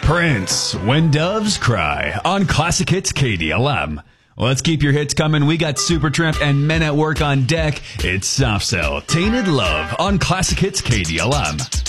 Prince, When Doves Cry, on Classic Hits KDLM. Let's keep your hits coming. We got Supertramp and Men at Work on deck. It's Soft Cell, Tainted Love, on Classic Hits KDLM.